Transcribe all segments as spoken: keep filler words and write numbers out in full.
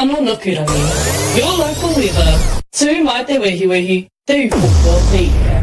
Anō Nukurangi, your local weather. Tū mai te wehi wehi, te upoko te ika.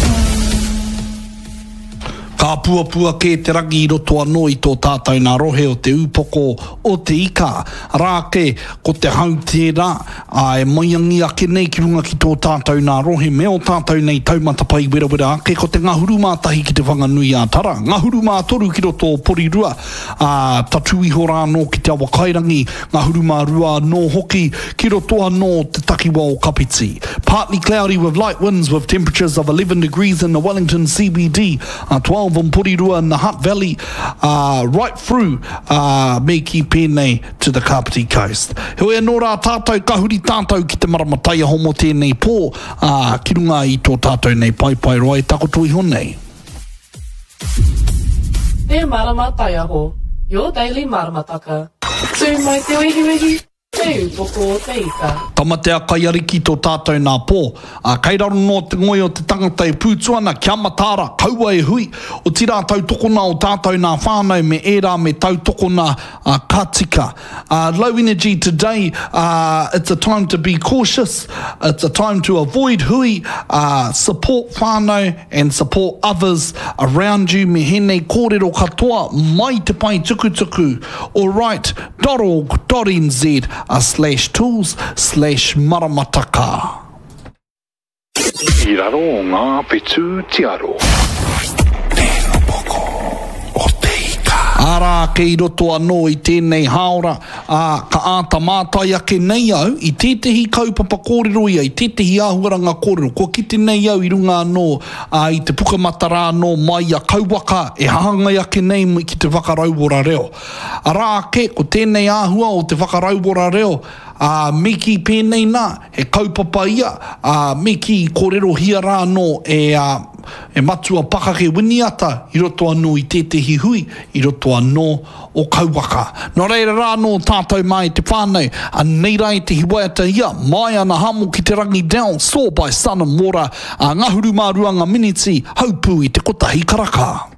Ka pua pua ke te rangi I roto anō I tō tātou nā rohe o te upoko o te ika. Rā ke, ko te hau tērā, a e maiangi ake nei ki runga ki tō tātou nā rohe, me o tātou nei taumata pai wera wera ake, ko te ngahuru mātahi ki te whanganui a tara. Ngahuru mātoru ki roto o Porirua, a tatu iho rā nō ki te awa kairangi, ngahuru mā rua nō hoki, ki roto anō te takiwa o Kapiti. Partly cloudy with light winds with temperatures of eleven degrees in the Wellington C B D, uh, twelve on Porirua in the Hutt Valley, uh, right through uh, me ki pēnei to the Kapiti coast. Heoi anō rā tātou kahuri tātou ki te maramatai homo tēnei pō, uh, ki runga I tō tātou nei pai pai roa e takoto iho nei. Te maramatai aho, your daily maramataka. Tū mai te wehi wehi, te upoko o te ika. Tamatea kai ari ki tō tātou nā pō. A kai raro no te ngoi o te tangata e pūtuana, kia matara, kaua e hui. O tira tau tokona o tātou nā whānau me ērā me tau tokona uh, kātika. Uh, low energy today, uh, it's a time to be cautious. It's a time to avoid hui, uh, support whānau and support others around you. Me henei kōrero katoa mai te pai tukutuku. All right, .org.nz uh, slash tools slash maramataka. I raro o ngā petu te aro. Tēnā poko o te ika. Ara ke I roto anō I tēnei haora, a ka āta mātai ake nei au, I tētehi kaupapa kōrero ia, I tētehi āhuaranga kōrero, ko kite nei au I runga anō, a I te pukamatara anō mai a kauwaka, e hahangai ake nei ki te whakarauora reo. Ara ke, ko tēnei āhua o te whakarauora reo, a uh, me ki pēnei nā, he kaupapa ia, a uh, me ki kōrero hia rā no e, uh, e matua paka ke winiata I roto anō I tētehi hui, I roto anō o kauwaka. Nō reira rā no tātou mai te whānau, a nei rai te hiwaiata ia, mai ana hamo ki te rangi down, saw by sun and water, a ngahuru mā ruanga miniti, haupū I te kotahi karaka.